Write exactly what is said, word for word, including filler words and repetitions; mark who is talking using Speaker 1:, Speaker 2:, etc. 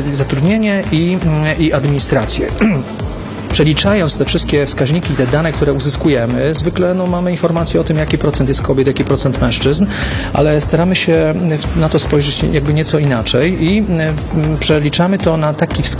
Speaker 1: zatrudnienie i, i administrację. Przeliczając te wszystkie wskaźniki, te dane, które uzyskujemy, zwykle no, mamy informację o tym, jaki procent jest kobiet, jaki procent mężczyzn, ale staramy się na to spojrzeć jakby nieco inaczej i przeliczamy to na taki wskaźnik,